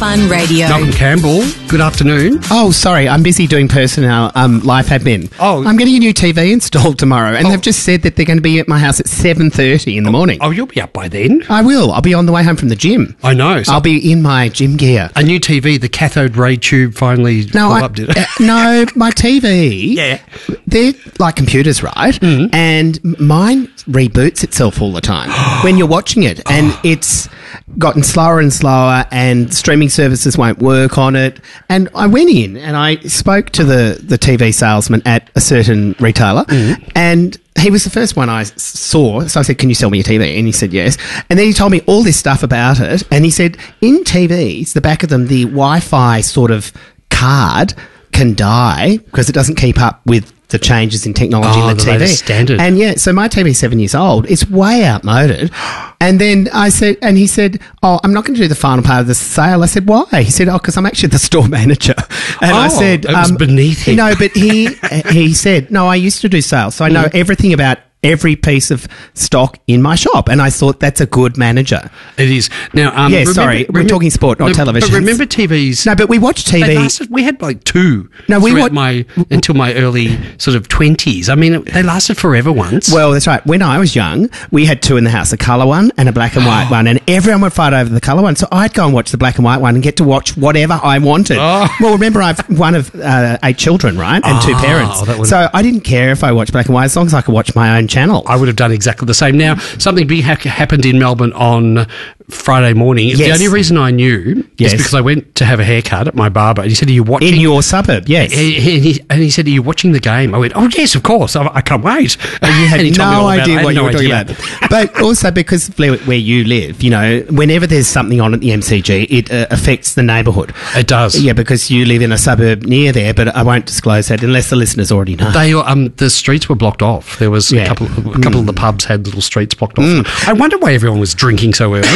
Fun Radio. Malcolm Campbell, good afternoon. Oh, sorry, I'm busy doing personnel life admin. Oh. I'm getting a new TV installed tomorrow, and they've just said that they're going to be at my house at 7:30 in the morning. Oh, you'll be up by then. I will. I'll be on the way home from the gym. I know. So I'll be in my gym gear. a new TV, the cathode ray tube finally pulled up, did it? No, my TV. Yeah. They're like computers, right? Mm-hmm. And mine reboots itself all the time when you're watching it, and it's gotten slower and slower, and streaming services won't work on it. And I went in and I spoke to the TV salesman at a certain retailer, and he was the first one I saw. So I said, "Can you sell me a TV?" And he said, "Yes." And then he told me all this stuff about it, and he said, in TVs, the back of them, the Wi-Fi sort of card can die because it doesn't keep up with the changes in technology in the TV. latest standard. And yeah, so my TV's 7 years old. It's way outmoded. And then I said, and he said, "Oh, I'm not going to do the final part of the sale." I said, "Why?" He said, "Oh, because I'm actually the store manager." And I said, it was beneath him. No, but he said, "No, I used to do sales, so I know everything about every piece of stock in my shop." And I thought, that's a good manager. It is. Now, we're talking sport, not television. But remember TVs? No, but we watch They TV. lasted, we had like two throughout until my early sort of 20s. I mean, they lasted forever once. Well, that's right. When I was young, we had two in the house, a colour one and a black and white one, and everyone would fight over the colour one. So I'd go and watch the black and white one and get to watch whatever I wanted. Oh. Well, remember, I've one of 8 children, right? And 2 parents. So I didn't care if I watched black and white as long as I could watch my own channel. I would have done exactly the same. Now, something big happened in Melbourne on Friday morning. Yes. The only reason I knew is because I went to have a haircut at my barber, and he said, "Are you watching?" In your suburb, yes. And he said, "Are you watching the game?" I went, "Oh, yes, of course. I can't wait." And you had And he told me no all about it. I idea had what you no were talking idea. about. But also because where you live, you know, whenever there's something on at the MCG, it affects the neighbourhood. It does. Yeah, because you live in a suburb near there, but I won't disclose that unless the listeners already know. They the streets were blocked off. There was a couple of the pubs had little streets blocked off. I wonder why everyone was drinking so early.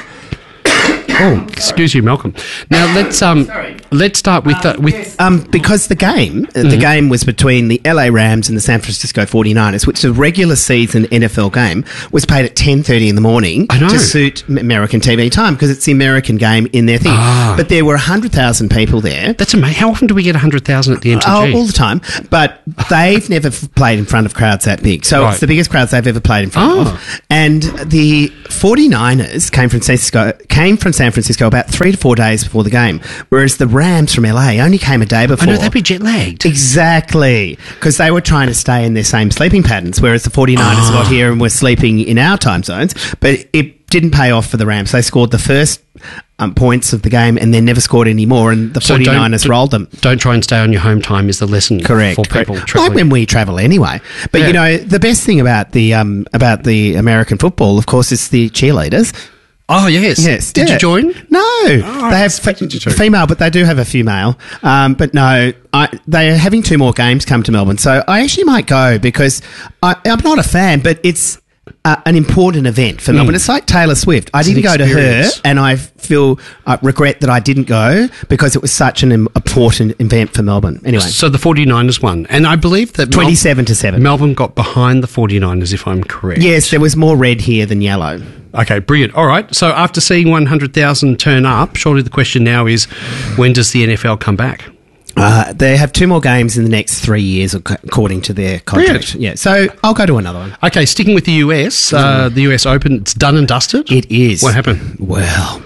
Oh, excuse you, Malcolm. Now let's start with because the game was between the LA Rams and the San Francisco 49ers, which the regular season NFL game was played at 10:30 in the morning to suit American TV time because it's the American game in their thing. But there were 100,000 people there. That's amazing. How often do we get 100,000 at the MCG? Oh, all the time. But they've never played in front of crowds that big. So it's the biggest crowds they've ever played in front of. And the 49ers came from San Francisco about 3 to 4 days before the game, whereas the Rams from LA only came a day before. I know, they'd be jet lagged. Exactly, because they were trying to stay in their same sleeping patterns, whereas the 49ers got here and were sleeping in our time zones. But it didn't pay off for the Rams. They scored the first points of the game and then never scored any more, and the 49ers rolled them. Don't try and stay on your home time is the lesson. Correct. For people like when we travel anyway. But you know, the best thing about the American football, of course, is the cheerleaders. Oh, yes. Did you join? No. They have female, but they do have a few male. But no, they are having 2 more games come to Melbourne. So I actually might go because I'm not a fan, but it's an important event for Melbourne. It's like Taylor Swift. I didn't go to her, and I feel regret that I didn't go because it was such an important event for Melbourne. Anyway. So the 49ers won. And I believe that 27-7. Melbourne got behind the 49ers, if I'm correct. Yes, there was more red here than yellow. Okay, brilliant. All right. So after seeing 100,000 turn up, surely the question now is, when does the NFL come back? They have 2 more games in the next 3 years, according to their contract. Really? Yeah, so I'll go to another one. Okay, sticking with the US, the US Open, it's done and dusted? It is. What happened? Well.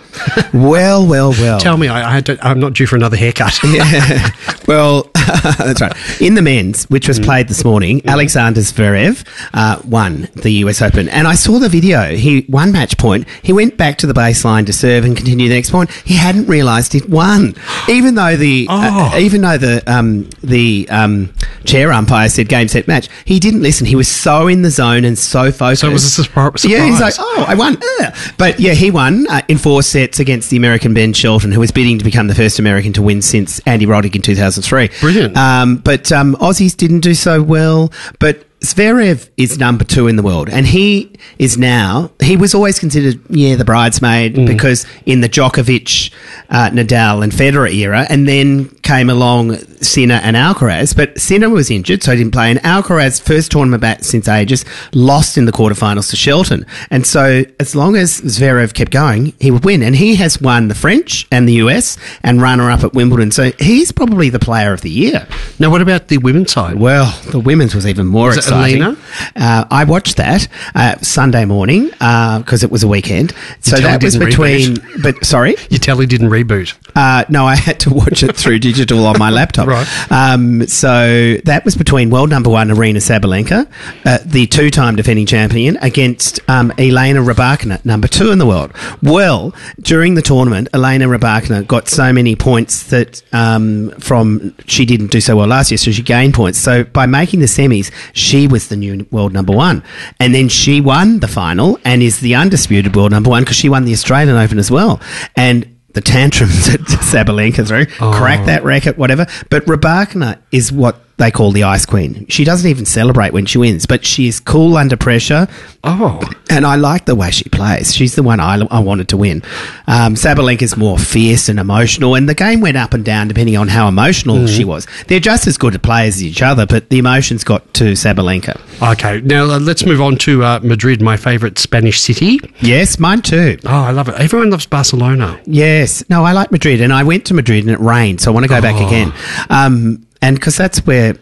Tell me, I'm not due for another haircut. Yeah. Well, that's right. In the men's, which was played this morning, Alexander Zverev won the US Open. And I saw the video. He won match point. He went back to the baseline to serve and continue the next point. He hadn't realised he'd won. Even though the chair umpire said game, set, match, he didn't listen. He was so in the zone and so focused. So it was a surprise. Yeah, he's like, oh, I won. But yeah, he won in 4 sets against the American Ben Shelton, who was bidding to become the first American to win since Andy Roddick in 2003. Brilliant. But Aussies didn't do so well. But Zverev is number 2 in the world, and he is now he was always considered, the bridesmaid because in the Djokovic, Nadal and Federer era, and then came along Sinner and Alcaraz. But Sinner was injured, so he didn't play. And Alcaraz, first tournament back since ages, lost in the quarterfinals to Shelton. And so as long as Zverev kept going, he would win. And he has won the French and the US and runner-up at Wimbledon. So he's probably the player of the year. Now, what about the women's side? Well, the women's was even more exciting. Alina? I watched that Sunday morning because it was a weekend. So that was between... But sorry? Your telly didn't reboot? No, I had to watch it through digital on my laptop. Right. So that was between world number one Aryna Sabalenka, the two-time defending champion, against Elena Rybakina, number two in the world. Well, during the tournament, Elena Rybakina got so many points that she didn't do so well last year, so she gained points. So by making the semis, she was the new world number one. And then she won the final and is the undisputed world number one because she won the Australian Open as well. And the tantrums that Sabalenka threw, crack that racket, whatever. But Rybakina is what they call the Ice Queen. She doesn't even celebrate when she wins, but she is cool under pressure. Oh. And I like the way she plays. She's the one I wanted to win. Sabalenka's more fierce and emotional, and the game went up and down depending on how emotional she was. They're just as good at players as each other, but the emotions got to Sabalenka. Okay, now let's move on to Madrid, my favourite Spanish city. Yes, mine too. Oh, I love it. Everyone loves Barcelona. Yes. No, I like Madrid, and I went to Madrid and it rained, so I want to go back again. And because that's where,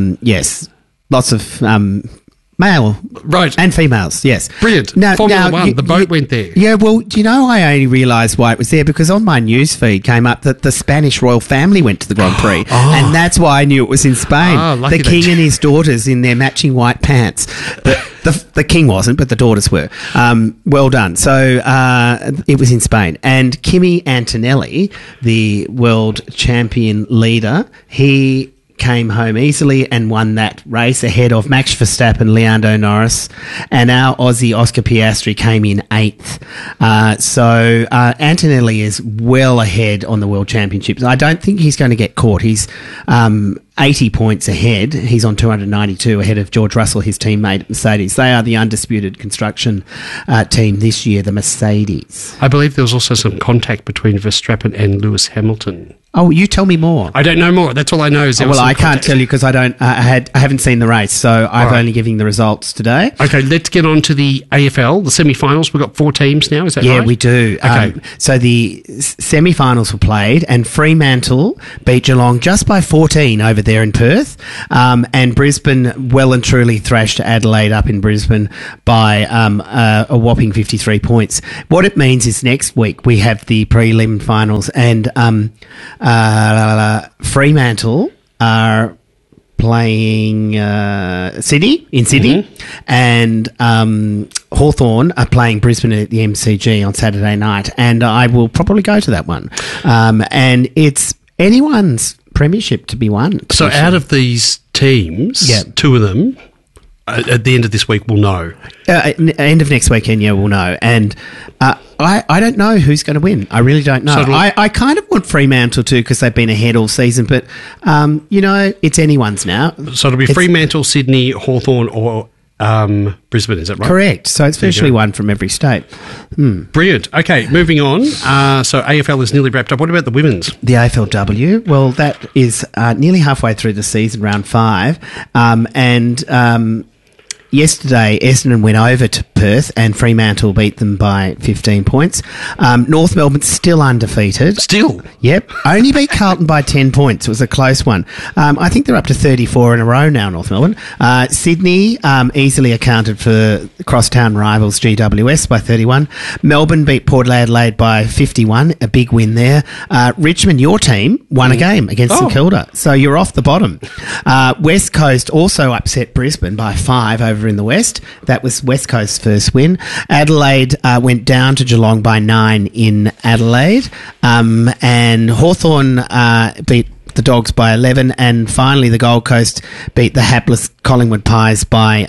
lots of male and females, yes. Brilliant. Formula One, the boat went there. Yeah, well, do you know I only realised why it was there? Because on my news feed came up that the Spanish royal family went to the Grand Prix, and that's why I knew it was in Spain. The king and his daughters in their matching white pants. The king wasn't, but the daughters were. Well done. So it was in Spain. And Kimi Antonelli, the world champion leader, he came home easily and won that race ahead of Max Verstappen, Lando Norris, and our Aussie Oscar Piastri came in 8th. So Antonelli is well ahead on the World Championships. I don't think he's going to get caught. He's 80 points ahead. He's on 292 ahead of George Russell, his teammate at Mercedes. They are the undisputed construction team this year, the Mercedes. I believe there was also some contact between Verstappen and Lewis Hamilton. Oh, you tell me more. I don't know more. That's all I know. Is I can't tell you because I haven't seen the race, so I've only given the results today. Okay, let's get on to the AFL, the semi-finals. We've got 4 teams now. Is that right? Yeah, we do. Okay. So the semi-finals were played, and Fremantle beat Geelong just by 14 over there in Perth, and Brisbane well and truly thrashed Adelaide up in Brisbane by a whopping 53 points. What it means is next week we have the prelim finals, and Fremantle are playing Sydney, and Hawthorn are playing Brisbane at the MCG on Saturday night, and I will probably go to that one. And it's anyone's premiership to be won. So out of these teams, 2 of them, at the end of this week, we'll know. End of next weekend, we'll know. And I don't know who's going to win. I really don't know. So I kind of want Fremantle too because they've been ahead all season, but, it's anyone's now. So it'll be Fremantle, Sydney, Hawthorn or Brisbane, is that right? Correct. So it's virtually one from every state. Brilliant. Okay, moving on. So AFL is nearly wrapped up. What about the women's? The AFLW, well, that is nearly halfway through the season, round 5. Yesterday, Essendon went over to Perth and Fremantle beat them by 15 points. North Melbourne still undefeated. Still? Yep. Only beat Carlton by 10 points. It was a close one. I think they're up to 34 in a row now, North Melbourne. Sydney easily accounted for crosstown rivals GWS by 31. Melbourne beat Port Adelaide by 51, a big win there. Richmond, your team, won a game against St Kilda, so you're off the bottom. West Coast also upset Brisbane by 5 over in the West. That was West Coast's first win. Adelaide went down to Geelong by 9 in Adelaide. And Hawthorn beat the Dogs by 11. And finally, the Gold Coast beat the hapless Collingwood Pies by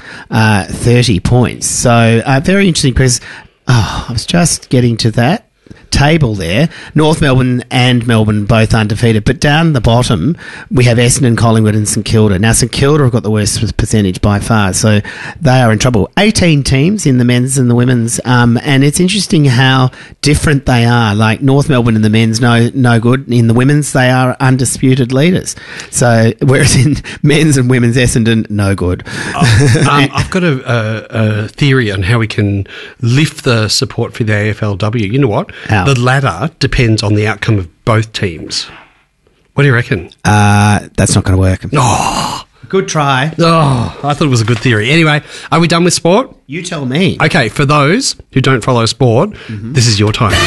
30 points. So very interesting because I was just getting to that. table there, North Melbourne and Melbourne both undefeated. But down the bottom, we have Essendon, Collingwood and St Kilda. Now, St Kilda have got the worst percentage by far, so they are in trouble. 18 teams in the men's and the women's, and it's interesting how different they are. Like North Melbourne in the men's, no good. In the women's, they are undisputed leaders. So, whereas in men's and women's, Essendon, no good. I've got a theory on how we can lift the support for the AFLW. You know what? How? The ladder depends on the outcome of both teams. What do you reckon? That's not going to work. Oh, Good try. oh, I thought it was a good theory. Anyway, are we done with sport? You tell me. Okay, for those who don't follow sport, this is your time.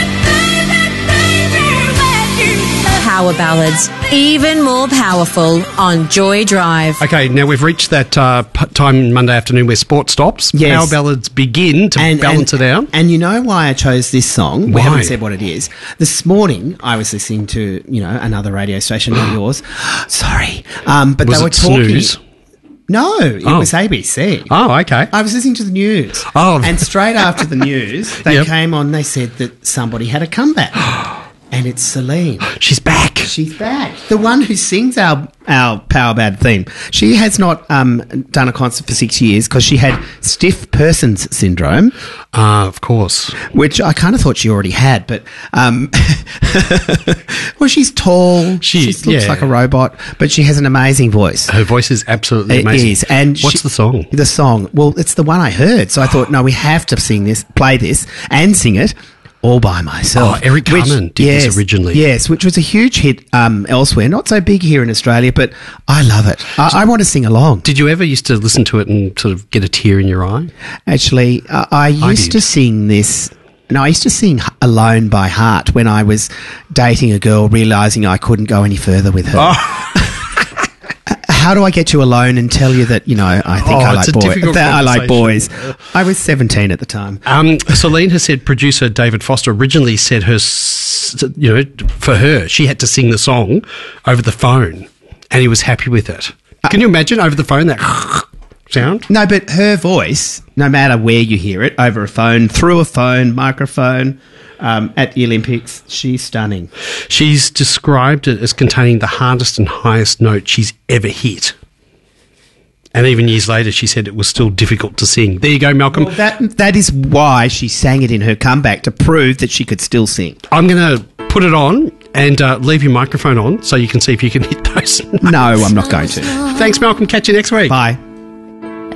Power ballads, even more powerful on Joy Drive. Okay, now we've reached that time Monday afternoon where sport stops. Yes. Power ballads begin to balance it out. And you know why I chose this song? We Why? haven't said what it is. This morning, I was listening to, another radio station, not yours. Sorry. But Was they were it talking. Snooze? No, it was ABC. Oh, okay. I was listening to the news. Oh. And straight after the news, they Yep. came on, they said that somebody had a comeback. And it's Celine. She's back. She's back. The one who sings our Power Bad theme. She has not done a concert for 6 years because she had stiff person's syndrome, Of course. which I kind of thought she already had. But well, she's tall. She looks yeah. like a robot, but she has an amazing voice. Her voice is absolutely It amazing. is. And what's the song? The song. Well, it's the one I heard. So I thought, no, we have to play this, and sing it. All by myself. Oh, Eric Carmen did this originally. Yes, which was a huge hit elsewhere. Not so big here in Australia, but I love it. I want to sing along. Did you ever used to listen to it and sort of get a tear in your eye? Actually, I used did. to sing this. No, I used to sing Alone by Heart when I was dating a girl, realising I couldn't go any further with her. Oh. How do I get you alone and tell you that, I think I it's like a boys? difficult That I like boys. conversation. I was 17 at the time. Celine has said producer David Foster originally said for her, she had to sing the song over the phone and he was happy with it. Can you imagine over the phone that sound? No, but her voice, no matter where you hear it, over a phone, through a phone, microphone, at the Olympics, she's stunning. She's described it as containing the hardest and highest note she's ever hit. And even years later, she said it was still difficult to sing. There you go, Malcolm. Well, that is why she sang it in her comeback, to prove that she could still sing. I'm going to put it on and leave your microphone on so you can see if you can hit those. No, I'm not going to. Thanks, Malcolm. Catch you next week. Bye.